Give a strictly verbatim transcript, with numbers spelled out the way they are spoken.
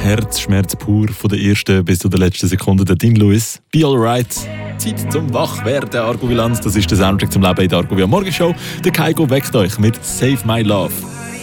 Herzschmerz pur von der ersten bis zu der letzten Sekunde. Der Dean Lewis, Be Alright. Zeit zum Wachwerden, Argobilanz. Das ist der Soundtrack zum Leben in der Argovia Morgenshow. Der Kaigo weckt euch mit Save My Love.